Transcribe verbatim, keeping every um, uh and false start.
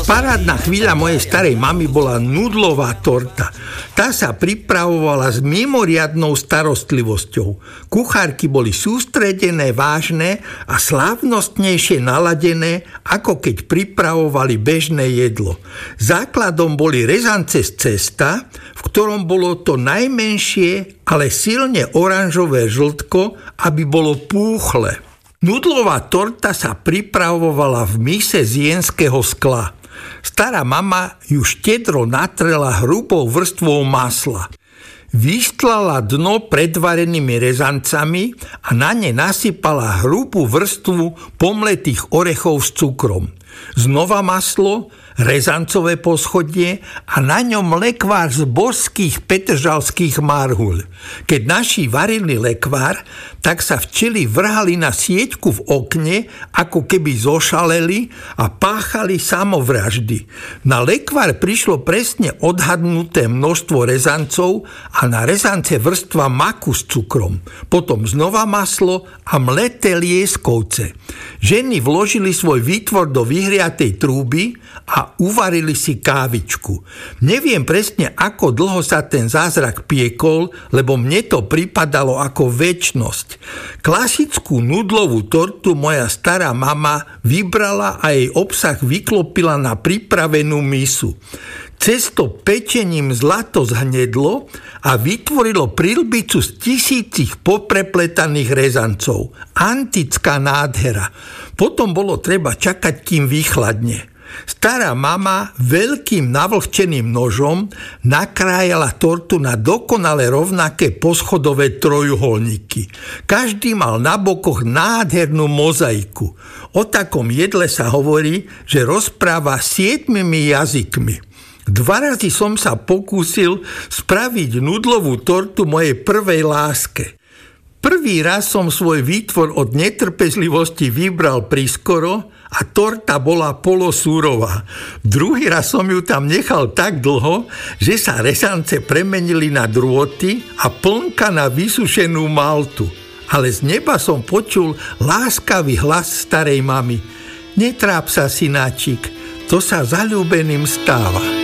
Parádna chvíľa mojej starej mamy bola nudlová torta. Tá sa pripravovala s mimoriadnou starostlivosťou. Kuchárky boli sústredené, vážne a slávnostnejšie naladené, ako keď pripravovali bežné jedlo. Základom boli rezance z cesta, v ktorom bolo to najmenšie, ale silne oranžové žltko, aby bolo púchle. Nudlová torta sa pripravovala v mise z jenského skla. Stará mama ju štedro natrela hrubou vrstvou masla. Vystlala dno predvarenými rezancami a na ne nasypala hrubú vrstvu pomletých orechov s cukrom. Znova maslo, rezancové poschodie a na ňom lekvár z božských petržalských marhuľ. Keď naši varili lekvár, tak sa včely vrhali na sieťku v okne, ako keby zošaleli a páchali samovraždy. Na lekvár prišlo presne odhadnuté množstvo rezancov a na rezance vrstva maku s cukrom. Potom znova maslo a mleté lieskovce. Ženy vložili svoj výtvor do vyhriatej trúby a uvarili si kávičku. Neviem presne, ako dlho sa ten zázrak piekol, lebo mne to pripadalo ako večnosť. Klasickú nudlovú tortu moja stará mama vybrala a jej obsah vyklopila na pripravenú misu. Cesto pečením zlato zhnedlo a vytvorilo prilbicu z tisícich poprepletaných rezancov. Antická nádhera. Potom bolo treba čakať, kým vychladne. Stará mama veľkým navlhčeným nožom nakrájala tortu na dokonale rovnaké poschodové trojuholníky. Každý mal na bokoch nádhernú mozaiku. O takom jedle sa hovorí, že rozpráva siedmimi jazykmi. Dva razy som sa pokúsil spraviť nudlovú tortu mojej prvej láske. Prvý raz som svoj výtvor od netrpezlivosti vybral priskoro a torta bola polosúrová. Druhý raz som ju tam nechal tak dlho, že sa rezance premenili na drôty a plnka na vysušenú maltu. Ale z neba som počul láskavý hlas starej mamy. Netráp sa, synáčik, to sa zaľúbeným stáva.